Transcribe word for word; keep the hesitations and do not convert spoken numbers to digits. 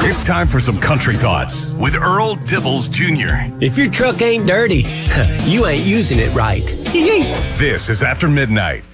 It's time for some country thoughts with Earl Dibbles Junior If your truck ain't dirty, you ain't using it right. This is After Midnight.